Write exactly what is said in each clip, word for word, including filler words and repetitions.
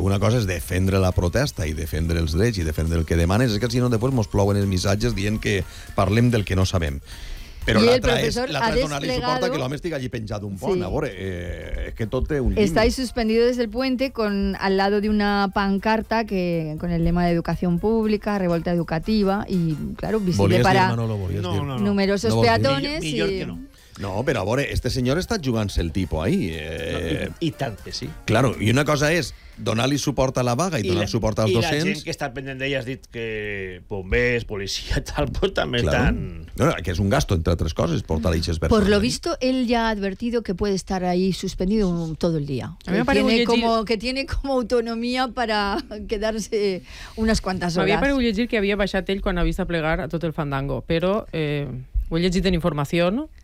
una cosa és defendre la protesta i defendre els drets i defendre el que demanes, és que si no després mos plouen els missatges dient que parlem del que no sabem. Però l'altra és, l'altra és donar-li suport a que l'home estigui allí penjat un pont. Sí. A veure, eh, es que tot té un límit. Estáis suspendido desde el puente con, al lado de una pancarta que con el lema de educación pública, revolta educativa y, claro, visible para dir, Manolo, no, no, no. numerosos no peatones. Millor, millor y... que no. No, però a veure, este senyor està jugant-se el tipo ahí. Eh... No, i, I tant que sí. Claro, i una cosa és donar-li suport a la vaga i, I donar la, suport als i docents... I la gent que està pendent d'ella has dit que bombers, policia, tal, pues també claro. Estan... No, que es un gasto, entre otras cosas, portar a dichas personas. Por lo visto, él ya ha advertido que puede estar ahí suspendido todo el día. A mí me tiene llegir... como, que tiene como autonomía para quedarse unas cuantas horas. M'havia paregut llegir que havia baixat ell quan ha vist a plegar a tot el fandango, però eh, ho he llegit en informació, no?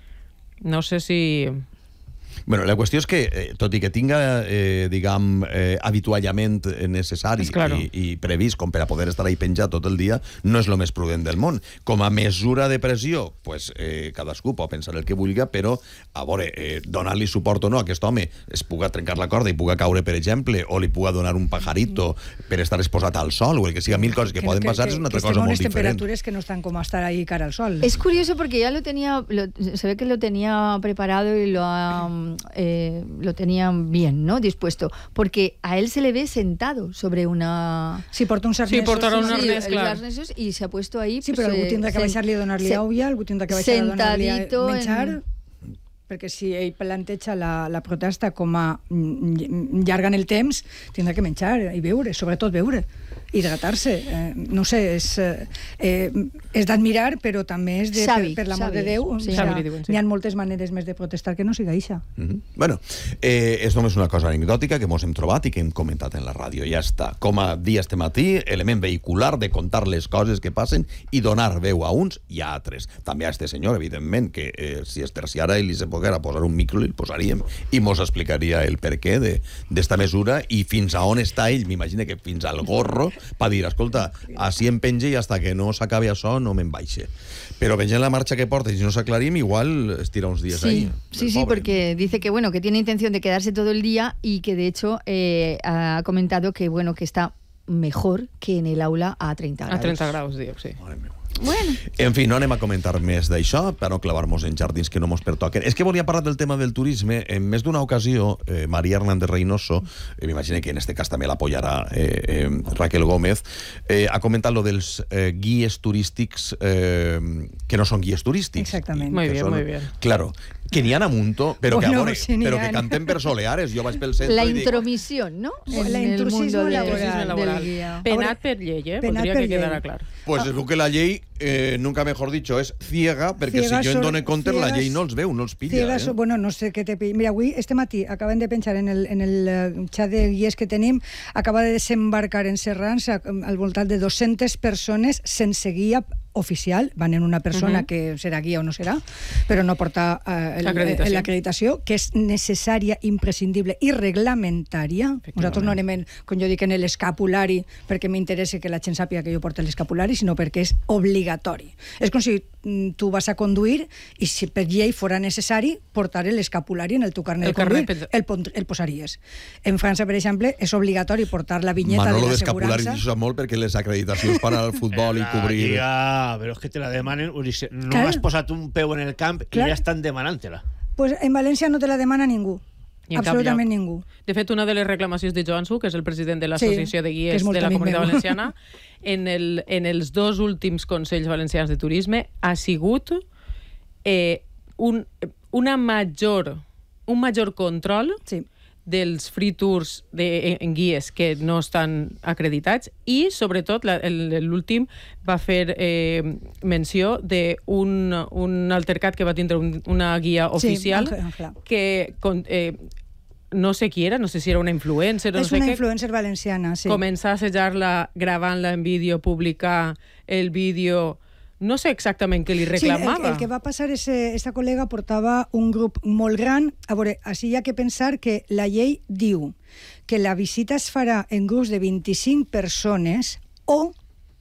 No sé si... Bueno, la qüestió és que, eh, tot i que tinga, eh, diguem, eh, habituallament necessari claro. i, i previst com per a poder estar ahí penjat tot el dia, no és el més prudent del món. Com a mesura de pressió, pues, eh, cadascú pot pensar el que vulgui, però, a veure, eh, donar-li suport o no a aquest home es puga trencar la corda i puga caure, per exemple, o li puga donar un pajarito per estar exposat al sol, o el que siga, mil coses que, que poden que, passar, que, és una altra cosa molt diferent. Temperaturas que no están como estar ahí cara al sol. Es curioso porque ya lo tenía, lo, se ve que lo tenía preparado y lo ha... Eh, lo tenían bien, ¿no? Dispuesto, porque a él se le ve sentado sobre una... Sí, porta uns arnesos. Sí, portarà un arnès, sí, clar. Arnesos, y se ha puesto ahí... Sí, pues, però algú eh, tindrà que baixar-li a donar-li aula, algú tindrà que baixar a donar-li a menjar... En... perquè si ell planteja la, la protesta com a llarga en el temps, tindrà que menjar i beure, sobretot beure, hidratar-se. Eh, no sé, és, eh, és d'admirar, però també és de, savi, per, per l'amor savi, de Déu. sí. O sea, diuen, sí. N'hi ha moltes maneres més de protestar que no siga ixa. Mm-hmm. Bueno, eh, és només una cosa anecdòtica que mos hem trobat i que hem comentat en la ràdio. Ja està. Com a dia este matí, element vehicular de contar les coses que passen i donar veu a uns i a altres. També a este senyor, evidentment, que eh, si es terciara i li se poguera posar un micro, li posaríem i mos explicaria el perquè d'esta mesura i fins a on està ell. M'imagino que fins al gorro per dir, escolta, així em penge i hasta que no s'acabi això no me'n baixe. Però veient la marxa que porta i si no s'aclarim, igual es tira uns dies sí, ahí. Sí, sí, pobre. Porque dice que, bueno, que tiene intención de quedarse todo el día y que, de hecho, eh, ha comentado que, bueno, que está mejor que en el aula a treinta graus. A treinta graus, diu, sí. Madre meva. Bueno. En fi, no anem a comentar més d'això per no clavar-nos en jardins que no mos pertoquen. És que volia parlar del tema del turisme. En més d'una ocasió, eh, María Hernández Reynoso, eh, m'imagino que en este cas també l'apoyarà eh, eh, Raquel Gómez, eh, ha comentat lo dels eh, guies turístics eh, que no són guies turístics. Exactament. Muy bien, son, muy bien. Claro, que n'hi ha a munto, però, bueno, que, a veure, sí, però que cantem per soleares. Jo vaig pel centre la i dic... intromisión, ¿no? En la el mundo de, laboral. laboral. del guía. Penat per llei, eh? Penat Podria per que quedara llei. clar. Pues es lo que la llei, eh, nunca mejor dicho, és ciega, perquè Ciegas si jo en son- dono compte, la ciegas- llei no els veu, no els pilla. Ciegas, Eh? bueno, no sé què te pilla. Mira, avui, este matí, acaben de penjar en el, en el eh, xat de guies que tenim, acaba de desembarcar en Serrans a- al voltant de dues-centes persones sense guia oficial, van en una persona Uh-huh. que serà guia o no serà, però no porta eh, el- Acreditació. l'acreditació, que és necessària, imprescindible i reglamentària. Nosaltres no anem, en, com jo dic, en l'escapulari perquè m'interessa que la gent sàpiga que jo porto l'escapulari, sinó perquè és obligatori. És com si mm, tu vas a conduir i si per llei fora necessari portar l'escapulari en el teu carnet El de conduir, carnet, el, pon- el posaries. En França, per exemple, és obligatori portar la vinyeta Manolo de d'escapularis l'assegurança. això molt perquè les acreditacions per al futbol i La cobrir... Lliga, però és que te la demanen, o sigui, no Clar. has posat un peu en el camp i Clar. ja estan demanant-te-la. Pues en València no te la demana ningú. Ni en cap Absolutament lloc. ningú. De fet, una de les reclamacions de Joan Su, que és el president de Sí, l'Associació de que Guies és molt de la amic Comunitat meu. Valenciana, en, el, en els dos últims Consells Valencians de Turisme ha sigut eh, un, una major, un major control Sí. dels free tours de, en guies que no estan acreditats i, sobretot, la- el- l'últim va fer eh, menció d'un un altercat que va tindre un, una guia oficial Ángel- Ángela. que con, eh, no sé qui era, no sé si era una influencer o no És sé una què, influencer valenciana, sí. començar a assajar-la, gravant-la en vídeo, publicar el vídeo. No sé exactament què li reclamava. Sí, el, el que va passar és que aquesta col·lega portava un grup molt gran. A veure, així hi ha que pensar que la llei diu que la visita es farà en grups de vint-i-cinc persones o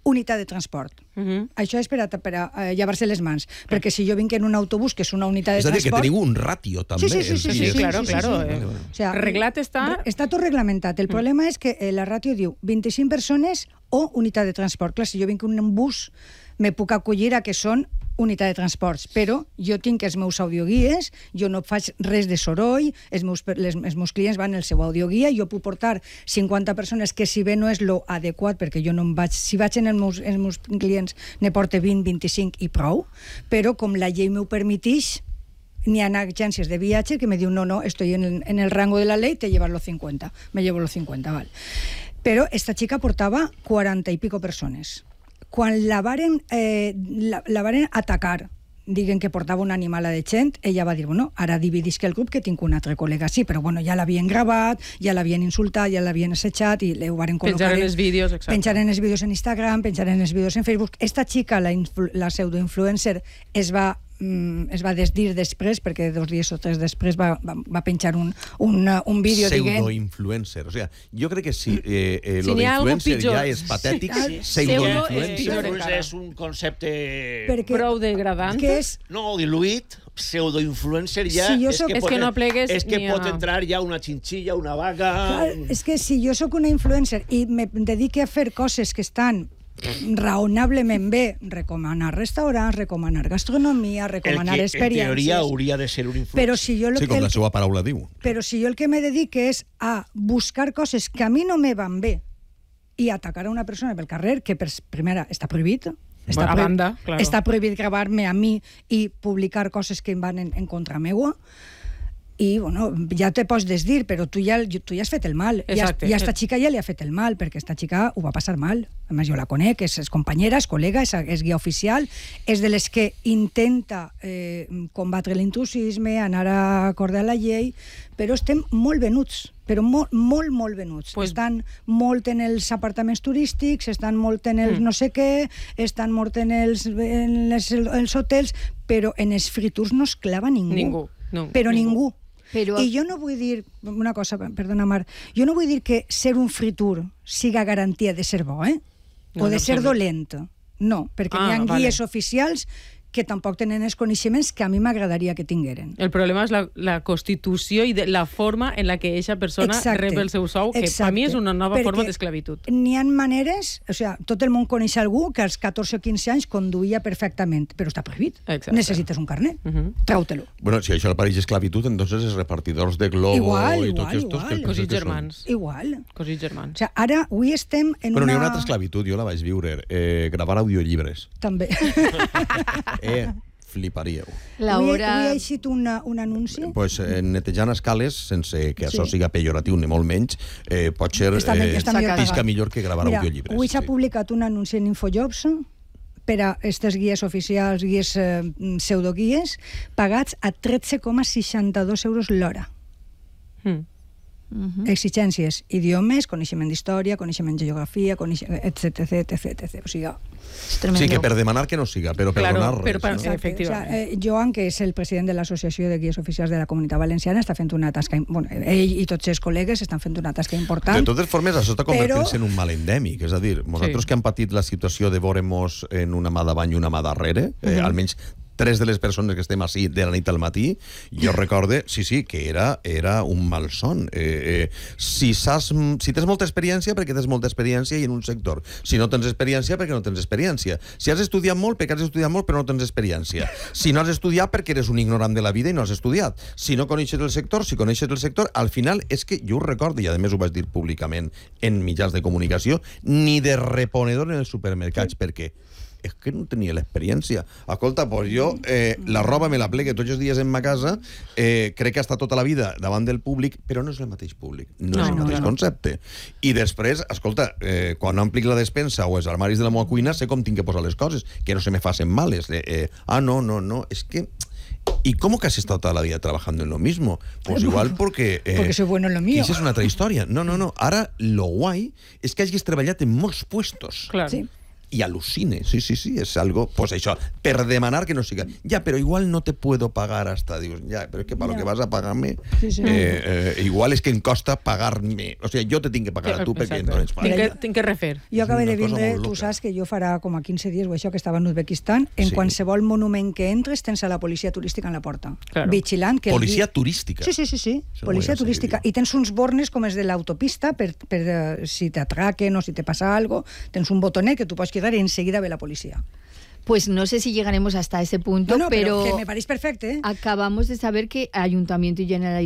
unitat de transport. Uh -huh. Això és per a, per a uh, llevar-se les mans, perquè si jo vinc en un autobús que és una unitat de transport... És a dir, transport... que teniu un ratio, també. Sí, sí, sí, sí, sí, sí, claro, sí, sí, claro. sí. Eh. O sea, reglat està... Està tot reglamentat. El problema mm. és que eh, la ràtio diu vint-i-cinc persones o unitat de transport. Clar, si jo vinc en un bus, me puc acollir a que són unitat de transports, però jo tinc els meus audioguies, jo no faig res de soroll, els meus, les, els meus clients van al seu audioguia, jo puc portar cinquanta persones, que si bé no és lo adequat, perquè jo no em vaig... Si vaig en els meus, els meus clients, ne porte vint, vint-i-cinc i prou, però com la llei m'ho permetix, n'hi ha agències de viatge que me diuen, no, no, estoy en el, en el rango de la ley, te llevas los cincuenta. Me llevo los cincuenta, val. Però esta chica portava quaranta i pico persones. Quan la varen, eh, la, la varen atacar, diguen que portava un animal a de gent, ella va dir, bueno, ara dividisc el grup que tinc un altre col·lega, sí, però bueno, ja l'havien gravat, ja l'havien insultat, ja l'havien assetjat i ho varen col·locar... Penjaren els vídeos, exacte. Penjaren els vídeos en Instagram, penjaren els vídeos en Facebook. Esta xica, la, la pseudoinfluencer, es va es va desdir després, perquè dos dies o tres després va, va, va penjar un, un, un vídeo dient... Pseudoinfluencer. O sea, jo crec que si eh, eh, si lo d'influencer ja és sí, patètic, sí, pseudoinfluencer és un concepte... Perquè, prou degradant. Que és... No, diluït, pseudoinfluencer ja... Si jo és soc... que, és pot, que no plegues és que ni pot a... entrar ja una xinxilla, una vaca... Clar, és que si jo sóc una influencer i me dedique a fer coses que estan raonablement bé, recomanar restaurants, recomanar gastronomia, recomanar el que, experiències... En teoria hauria de ser un influencer. Però si jo el, sí, com el, la seva paraula diu. Però si jo el que me dedique és a buscar coses que a mi no me van bé i atacar a una persona pel carrer, que per primera està prohibit, està, a prohibit, banda, claro. està prohibit gravar-me a mi i publicar coses que em van en, en contra meua, i, bueno, ja te pots desdir, però tu ja, tu ja has fet el mal. Exacte. I a esta xica ja li ha fet el mal, perquè esta xica ho va passar mal. A més, jo la conec, és, és companyera, és col·lega, és, és guia oficial, és de les que intenta eh, combatre l'intrusisme, anar a acordar la llei, però estem molt venuts, però molt, molt, molt venuts. Pues... Estan molt en els apartaments turístics, estan molt en els mm. no sé què, estan molt en els, en les, els hotels, però en els friturs no es clava ningú. Ningú. No, però ningú. ningú. Però... I jo no vull dir, una cosa, perdona Mar, jo no vull dir que ser un fritur siga garantia de ser bo, eh? O no, de no ser sembla. dolent. No, perquè Ah, hi ha vale. guies oficials que tampoc tenen els coneixements que a mi m'agradaria que tingueren. El problema és la, la constitució i de, la forma en la que aquesta persona Exacte. rep el seu sou, que Exacte. per mi és una nova Perquè forma d'esclavitud. N'hi ha maneres, o sigui, tot el món coneix algú que als catorze o quinze anys conduïa perfectament, però està prohibit. Exacte. Necessites un carnet, Uh -huh. trau-te-lo. Bueno, si això el pareix esclavitud, entonces els repartidors de Globo Igual, i tots igual, estos... igual. Que el Cosits que són. germans. Igual. Cosits O germans. sigui, ara, avui estem en Però una... n'hi ha una altra esclavitud, jo la vaig viure, eh, gravar audiollibres. També. Eh, fliparíeu. La Avui, hora... avui ha eixit una, un anunci. Pues, eh, netejant escales, sense que això Sí. siga pejoratiu ni molt menys, eh, pot ser Està me- eh, està millor pisca pagat. millor que gravar Mira, audiollibres. avui s'ha sí. publicat un anunci en Infojobs per a aquestes guies oficials, guies eh, pseudoguies, pagats a tretze coma seixanta-dos euros l'hora. Mm. Uh-huh. Exigències, idiomes, coneixement d'història, coneixement de geografia, coneixement, etc, etc, etc. O sigui, És tremendo. Sí, que per demanar que no siga, però per Claro, donar res. però per- no? sí. Efectivament. O sigui, eh, Joan, que és el president de l'Associació de Guies Oficials de la Comunitat Valenciana, està fent una tasca... Bueno, ell i tots els col·legues estan fent una tasca important. De totes formes, això està convertint-se Però- en un mal endèmic. És a dir, nosaltres Sí. que hem patit la situació de veure'ns en una mà davant i una mà darrere, eh, Mhm. almenys tres de les persones que estem així de la nit al matí, jo recorde, sí, sí, que era, era un malson. Eh, eh, si, saps, si tens molta experiència, perquè tens molta experiència i en un sector. Si no tens experiència, perquè no tens experiència. Si has estudiat molt, perquè has estudiat molt, però no tens experiència. Si no has estudiat, perquè eres un ignorant de la vida i no has estudiat. Si no coneixes el sector, si coneixes el sector, al final és que jo ho recordo, i a més ho vaig dir públicament en mitjans de comunicació, ni de reponedor en els supermercats, sí. perquè és que no tenia l'experiència. Escolta, pues jo eh, la roba me la plegue tots els dies en ma casa, eh, crec que està tota la vida davant del públic, però no és el mateix públic, no, No, és el no, mateix no. concepte. I després, escolta, eh, quan no amplic la despensa o els armaris de la meva cuina, sé com tinc que posar les coses, que no se me facen males. Eh, eh, ah, no, no, no, és que... ¿Y cómo que has estado toda la vida trabajando en lo mismo? Pues igual porque... Eh, Porque soy bueno en lo mío. Esa és una altra història. No, no, no. Ara, lo guai és que hagis treballat en molts puestos. Clar. Sí. i al·lucine, sí, sí, sí, és algo, pues això, per demanar que no siga, ja, però igual no te puedo pagar hasta, dius, ja, però és que para lo que vas a pagar-me, Sí, sí. eh, eh, igual és que em costa pagar-me, o sigui, jo te tinc que pagar a tu perquè Exacte. no ets Tinc que, tinc que refer. Jo acabo una de cosa vindre, molt tu loca. saps que jo farà com a quinze dies o això que estava en Uzbekistan, en Sí. qualsevol monument que entres tens a la policia turística en la porta, Claro. vigilant que... el Policia vi- turística. Sí, sí, sí, sí. Això no policia ho havia turística. sentit. I tens uns bornes com els de l'autopista per, per eh, si t'atraquen o si te passa algo, tens un botonet que tu pots cridar i enseguida ve la policia. Pues no sé si llegaremos hasta ese punto, No, no, pero, pero que me parece perfecto, ¿eh? acabamos de saber que Ayuntamiento y Generalitat